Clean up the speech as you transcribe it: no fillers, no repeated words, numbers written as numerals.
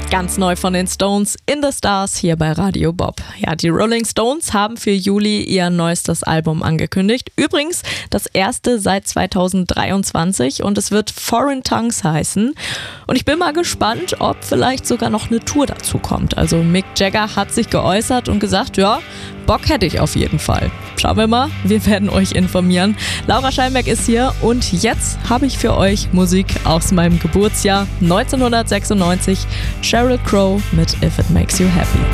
Ganz neu von den Stones, In the Stars, hier bei Radio Bob. Ja, die Rolling Stones haben für Juli ihr neuestes Album angekündigt. Übrigens das erste seit 2023 und es wird Foreign Tongues heißen. Und ich bin mal gespannt, ob vielleicht sogar noch eine Tour dazu kommt. Also Mick Jagger hat sich geäußert und gesagt, ja, Bock hätte ich auf jeden Fall. Schauen wir mal, wir werden euch informieren. Laura Scheinberg ist hier und jetzt habe ich für euch Musik aus meinem Geburtsjahr 1996. Sheryl Crow mit If It Makes You Happy.